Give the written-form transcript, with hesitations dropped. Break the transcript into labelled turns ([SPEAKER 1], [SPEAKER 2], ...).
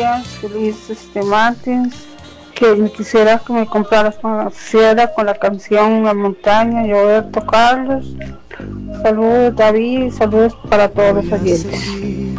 [SPEAKER 1] días, feliz martes. Que me quisiera que me compraras con la canción La Montaña y Roberto Carlos. Saludos David y saludos para todos los oyentes.